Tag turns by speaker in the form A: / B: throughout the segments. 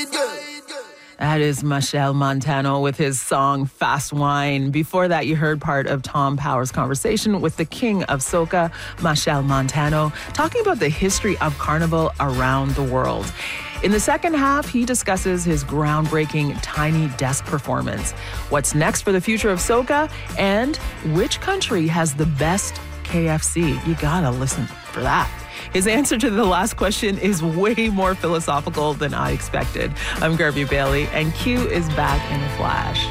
A: That is Machel Montano with his song Fast Wine. Before that, you heard part of Tom Power's conversation with the king of soca, Machel Montano, talking about the history of Carnival around the world. In the second half, he discusses his groundbreaking Tiny Desk performance, what's next for the future of soca, and which country has the best KFC. You gotta listen for that. His answer to the last question is way more philosophical than I expected. I'm Garvey Bailey, and Q is back in a flash.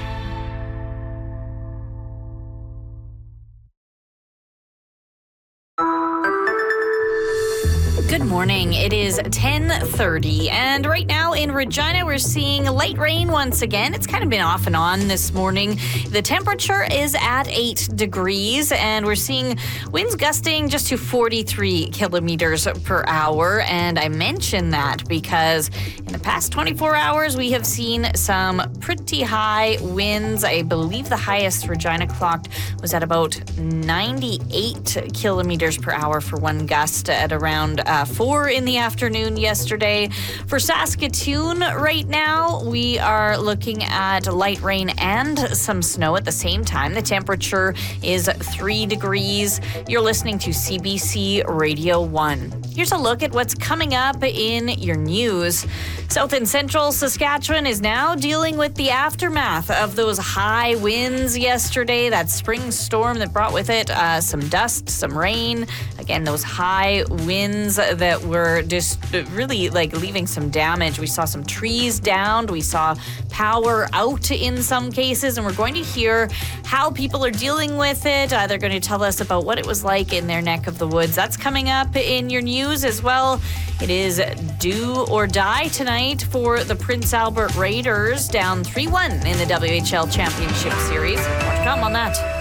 B: Good morning. It is 10:30, and right now in Regina, we're seeing light rain once again. It's kind of been off and on this morning. The temperature is at 8 degrees, and we're seeing winds gusting just to 43 kilometers per hour. And I mention that because in the past 24 hours, we have seen some pretty high winds. I believe the highest Regina clocked was at about 98 kilometers per hour for one gust at around 4 in the afternoon yesterday. For Saskatoon right now, we are looking at light rain and some snow at the same time. The temperature is 3 degrees. You're listening to CBC Radio 1. Here's a look at what's coming up in your news. South and central Saskatchewan is now dealing with the aftermath of those high winds yesterday, that spring storm that brought with it some dust, some rain. Again, those high winds that were just really leaving some damage. We saw some trees downed. We saw power out in some cases, and we're going to hear how people are dealing with it. They're going to tell us about what it was like in their neck of the woods. That's coming up in your news as well. It is do or die tonight for the Prince Albert Raiders, down 3-1 in the WHL Championship Series. More to come on that.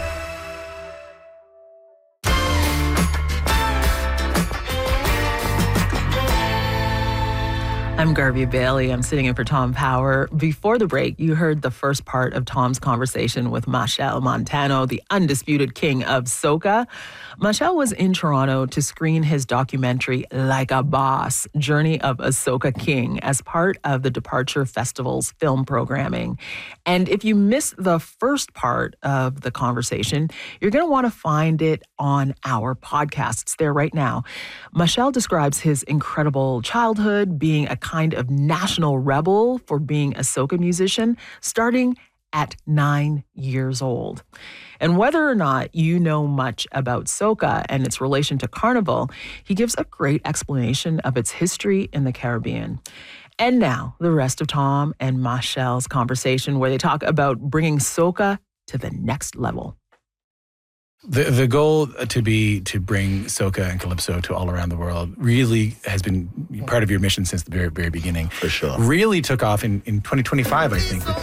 A: I'm Garvey Bailey. I'm sitting in for Tom Power. Before the break, you heard the first part of Tom's conversation with Machel Montano, the undisputed king of soca. Machel was in Toronto to screen his documentary Like a Boss, Journey of a Soca King, as part of the Departure Festival's film programming. And if you missed the first part of the conversation, you're going to want to find it on our podcast. It's there right now. Machel describes his incredible childhood, being a kind of national rebel for being a soca musician, starting at 9 years old. And whether or not you know much about soca and its relation to Carnival, he gives a great explanation of its history in the Caribbean. And now, the rest of Tom and Machel's conversation, where they talk about bringing soca to the next level.
C: The goal to bring soca and calypso to all around the world really has been part of your mission since the very, very beginning.
D: For sure.
C: Really took off in 2025, I think,